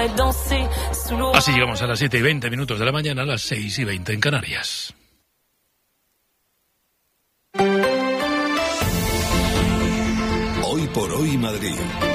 Así llegamos a las 7:20 de la mañana, a las 6:20 en Canarias. Hoy por hoy Madrid.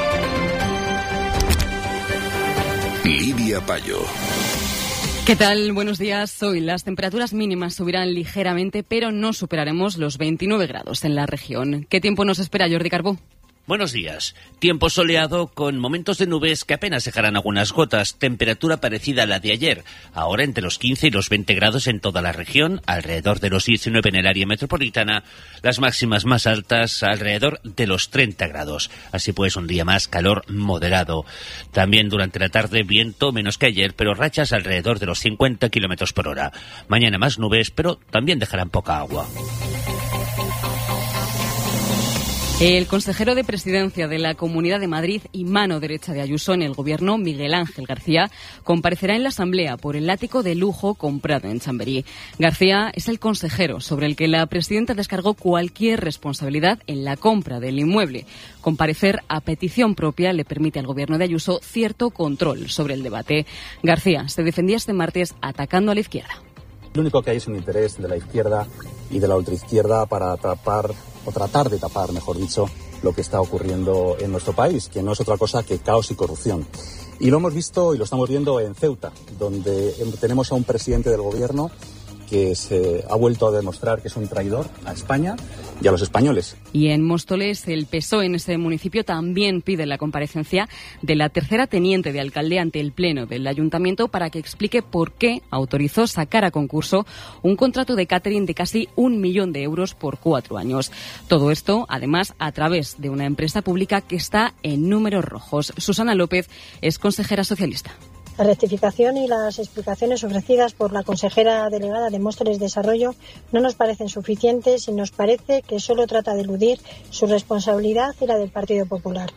Lidia Payo. ¿Qué tal? Buenos días. Hoy las temperaturas mínimas subirán ligeramente, pero no superaremos los 29 grados en la región. ¿Qué tiempo nos espera, Jordi Carbó? Buenos días. Tiempo soleado con momentos de nubes que apenas dejarán algunas gotas. Temperatura parecida a la de ayer. Ahora entre los 15 y los 20 grados en toda la región, alrededor de los 19 en el área metropolitana. Las máximas más altas alrededor de los 30 grados. Así pues, un día más calor moderado. También durante la tarde viento menos que ayer, pero rachas alrededor de los 50 kilómetros por hora. Mañana más nubes, pero también dejarán poca agua. El consejero de Presidencia de la Comunidad de Madrid y mano derecha de Ayuso en el Gobierno, Miguel Ángel García, comparecerá en la Asamblea por el ático de lujo comprado en Chamberí. García es el consejero sobre el que la presidenta descargó cualquier responsabilidad en la compra del inmueble. Comparecer a petición propia le permite al Gobierno de Ayuso cierto control sobre el debate. García se defendía este martes atacando a la izquierda. Lo único que hay es un interés de la izquierda y de la ultraizquierda para tapar, o tratar de tapar, mejor dicho, lo que está ocurriendo en nuestro país, que no es otra cosa que caos y corrupción. Y lo hemos visto y lo estamos viendo en Ceuta, donde tenemos a un presidente del gobierno que se ha vuelto a demostrar que es un traidor a España y a los españoles. Y en Móstoles, el PSOE en ese municipio también pide la comparecencia de la tercera teniente de alcalde ante el Pleno del Ayuntamiento para que explique por qué autorizó sacar a concurso un contrato de catering de casi 1 millón de euros por 4 años. Todo esto, además, a través de una empresa pública que está en números rojos. Susana López es consejera socialista. La rectificación y las explicaciones ofrecidas por la consejera delegada de Móstoles Desarrollo no nos parecen suficientes y nos parece que solo trata de eludir su responsabilidad y la del Partido Popular.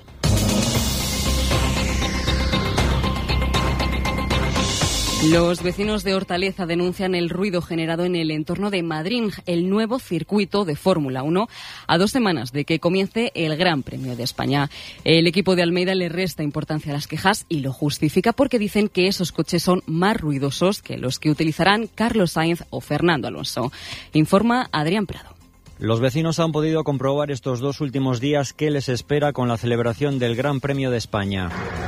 Los vecinos de Hortaleza denuncian el ruido generado en el entorno de Madrid, el nuevo circuito de Fórmula 1, a 2 semanas de que comience el Gran Premio de España. El equipo de Almeida le resta importancia a las quejas y lo justifica porque dicen que esos coches son más ruidosos que los que utilizarán Carlos Sainz o Fernando Alonso. Informa Adrián Prado. Los vecinos han podido comprobar estos 2 últimos días qué les espera con la celebración del Gran Premio de España.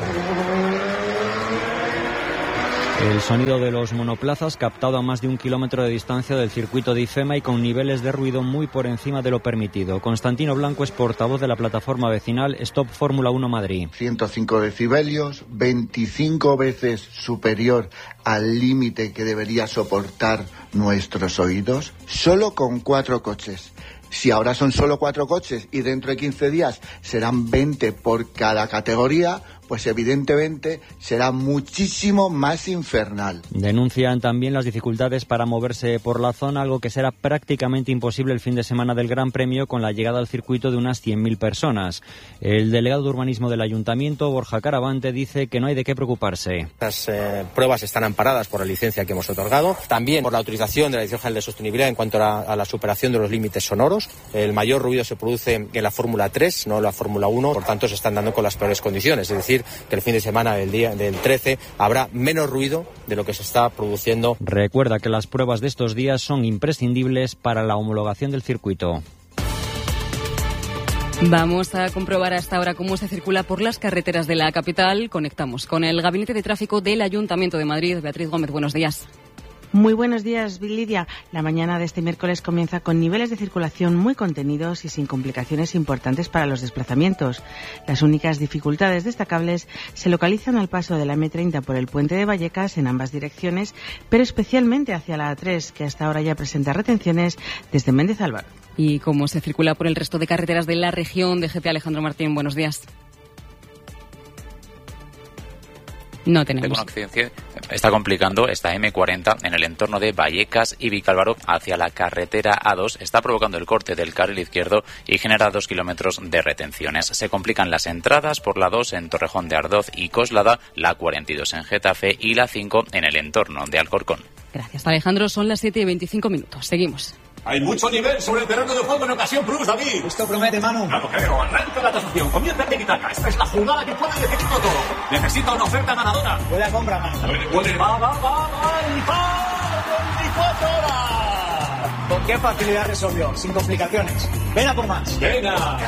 El sonido de los monoplazas captado a más de 1 kilómetro de distancia del circuito de IFEMA y con niveles de ruido muy por encima de lo permitido. Constantino Blanco es portavoz de la plataforma vecinal Stop Fórmula 1 Madrid. 105 decibelios, 25 veces superior al límite que debería soportar nuestros oídos, solo con 4 coches. Si ahora son solo 4 coches y dentro de 15 días serán 20 por cada categoría, pues evidentemente será muchísimo más infernal. Denuncian también las dificultades para moverse por la zona, algo que será prácticamente imposible el fin de semana del Gran Premio con la llegada al circuito de unas 100.000 personas. El delegado de urbanismo del Ayuntamiento, Borja Caravante, dice que no hay de qué preocuparse. Las pruebas están amparadas por la licencia que hemos otorgado, también por la autorización de la Dirección General de Sostenibilidad en cuanto a la superación de los límites sonoros. El mayor ruido se produce en la Fórmula 3, no en la Fórmula 1, por tanto se están dando con las peores condiciones, es decir, que el fin de semana del 13 habrá menos ruido de lo que se está produciendo. Recuerda que las pruebas de estos días son imprescindibles para la homologación del circuito. Vamos a comprobar hasta ahora cómo se circula por las carreteras de la capital. Conectamos con el Gabinete de Tráfico del Ayuntamiento de Madrid. Beatriz Gómez, buenos días. Muy buenos días, Lidia. La mañana de este miércoles comienza con niveles de circulación muy contenidos y sin complicaciones importantes para los desplazamientos. Las únicas dificultades destacables se localizan al paso de la M30 por el puente de Vallecas en ambas direcciones, pero especialmente hacia la A3, que hasta ahora ya presenta retenciones desde Méndez Álvaro. ¿Y cómo se circula por el resto de carreteras de la región? DGT Alejandro Martín, buenos días. No tenemos. Un accidente está complicando esta M40 en el entorno de Vallecas y Vicálvaro hacia la carretera A2. Está provocando el corte del carril izquierdo y genera 2 kilómetros de retenciones. Se complican las entradas por la 2 en Torrejón de Ardoz y Coslada, la 42 en Getafe y la 5 en el entorno de Alcorcón. Gracias, Alejandro. Son las 7:25. Seguimos. Hay mucho nivel sobre el terreno de juego en ocasión plus, David. Esto promete, Manu. Claro, creo. Arranca la tasación. Comienza el tiki-taka. Esta es la jugada que puede decidirlo todo. Necesita una oferta ganadora. Puede a compra, Manu. Puede. Va. ¡El 24 horas! ¿Con qué facilidad resolvió? Sin complicaciones. Ven a por más. Venga.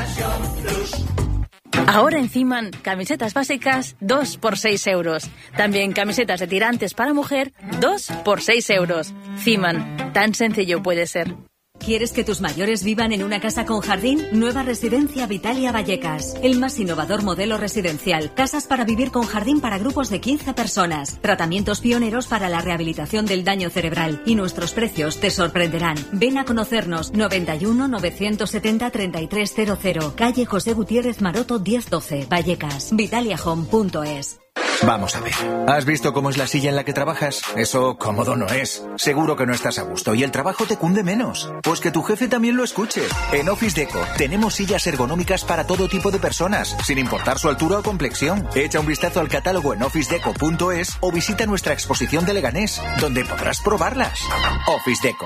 Ahora en Ciman, camisetas básicas 2 por 6 euros. También camisetas de tirantes para mujer 2 por 6 euros. Ciman, tan sencillo puede ser. ¿Quieres que tus mayores vivan en una casa con jardín? Nueva Residencia Vitalia Vallecas. El más innovador modelo residencial. Casas para vivir con jardín para grupos de 15 personas. Tratamientos pioneros para la rehabilitación del daño cerebral. Y nuestros precios te sorprenderán. Ven a conocernos. 91 970 3300. Calle José Gutiérrez Maroto 1012. Vallecas. vitaliahome.es. Vamos a ver. ¿Has visto cómo es la silla en la que trabajas? Eso cómodo no es. Seguro que no estás a gusto y el trabajo te cunde menos. Pues que tu jefe también lo escuche. En Office Deco tenemos sillas ergonómicas para todo tipo de personas, sin importar su altura o complexión. Echa un vistazo al catálogo en officedeco.es o visita nuestra exposición de Leganés, donde podrás probarlas. Office Deco.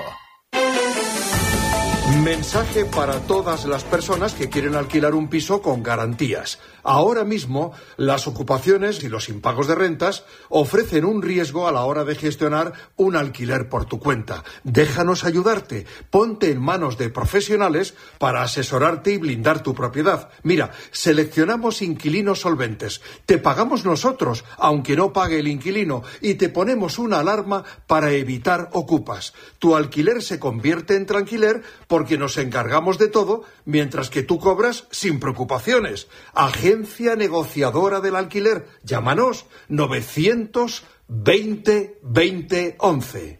Mensaje para todas las personas que quieren alquilar un piso con garantías. Ahora mismo, las ocupaciones y los impagos de rentas ofrecen un riesgo a la hora de gestionar un alquiler por tu cuenta. Déjanos ayudarte. Ponte en manos de profesionales para asesorarte y blindar tu propiedad. Mira, seleccionamos inquilinos solventes. Te pagamos nosotros, aunque no pague el inquilino, y te ponemos una alarma para evitar ocupas. Tu alquiler se convierte en tranquiler porque nos encargamos de todo, mientras que tú cobras sin preocupaciones. Agencia negociadora del alquiler. Llámanos 920 20 11.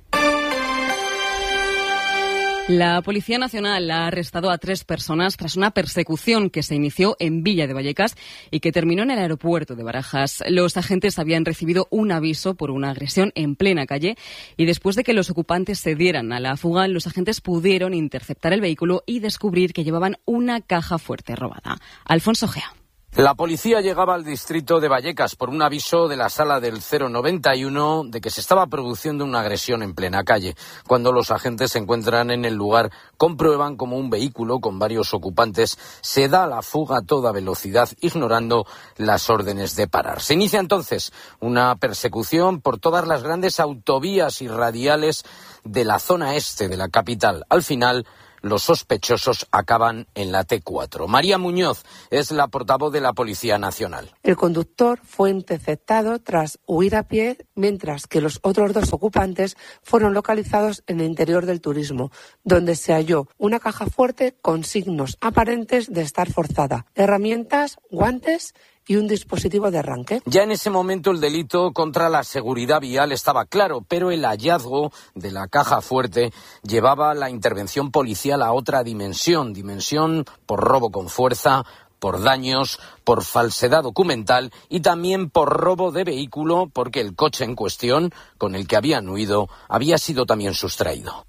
La Policía Nacional ha arrestado a 3 personas tras una persecución que se inició en Villa de Vallecas y que terminó en el aeropuerto de Barajas. Los agentes habían recibido un aviso por una agresión en plena calle y después de que los ocupantes se dieran a la fuga, los agentes pudieron interceptar el vehículo y descubrir que llevaban una caja fuerte robada. Alfonso Gea. La policía llegaba al distrito de Vallecas por un aviso de la sala del 091 de que se estaba produciendo una agresión en plena calle. Cuando los agentes se encuentran en el lugar, comprueban como un vehículo con varios ocupantes se da a la fuga a toda velocidad, ignorando las órdenes de parar. Se inicia entonces una persecución por todas las grandes autovías y radiales de la zona este de la capital. Al final, los sospechosos acaban en la T4. María Muñoz es la portavoz de la Policía Nacional. El conductor fue interceptado tras huir a pie, mientras que los otros 2 ocupantes fueron localizados en el interior del turismo, donde se halló una caja fuerte con signos aparentes de estar forzada, herramientas, guantes y un dispositivo de arranque. Ya en ese momento el delito contra la seguridad vial estaba claro, pero el hallazgo de la caja fuerte llevaba la intervención policial a otra dimensión por robo con fuerza, por daños, por falsedad documental y también por robo de vehículo, porque el coche en cuestión, con el que habían huido, había sido también sustraído.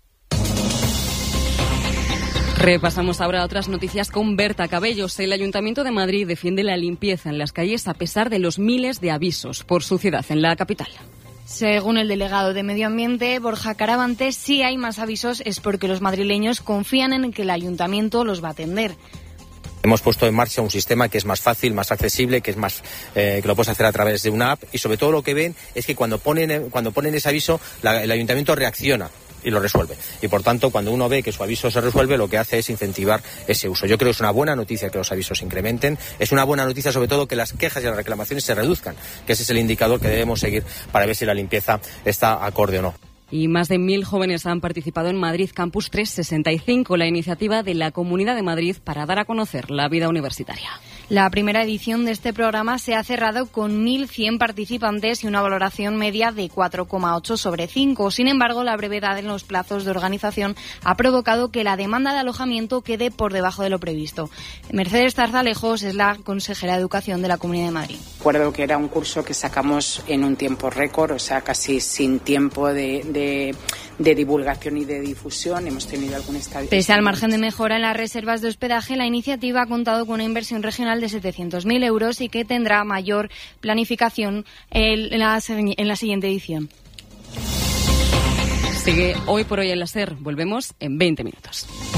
Repasamos ahora otras noticias con Berta Cabellos. El Ayuntamiento de Madrid defiende la limpieza en las calles a pesar de los miles de avisos por suciedad en la capital. Según el delegado de Medio Ambiente, Borja Caravante, si hay más avisos es porque los madrileños confían en que el Ayuntamiento los va a atender. Hemos puesto en marcha un sistema que es más fácil, más accesible, que es más que lo puedes hacer a través de una app, y sobre todo lo que ven es que cuando ponen ese aviso, el Ayuntamiento reacciona y lo resuelve. Y por tanto, cuando uno ve que su aviso se resuelve, lo que hace es incentivar ese uso. Yo creo que es una buena noticia que los avisos se incrementen. Es una buena noticia sobre todo que las quejas y las reclamaciones se reduzcan, que ese es el indicador que debemos seguir para ver si la limpieza está acorde o no. Y más de 1.000 jóvenes han participado en Madrid Campus 365, la iniciativa de la Comunidad de Madrid para dar a conocer la vida universitaria. La primera edición de este programa se ha cerrado con 1.100 participantes y una valoración media de 4,8 sobre 5. Sin embargo, la brevedad en los plazos de organización ha provocado que la demanda de alojamiento quede por debajo de lo previsto. Mercedes Tarzalejos es la consejera de Educación de la Comunidad de Madrid. Recuerdo que era un curso que sacamos en un tiempo récord, o sea, casi sin tiempo de divulgación y de difusión. Hemos tenido algún estadio. Pese al margen de mejora en las reservas de hospedaje, la iniciativa ha contado con una inversión regional de 700.000 euros y que tendrá mayor planificación en la siguiente edición. Sigue Hoy por Hoy en la SER. Volvemos en 20 minutos.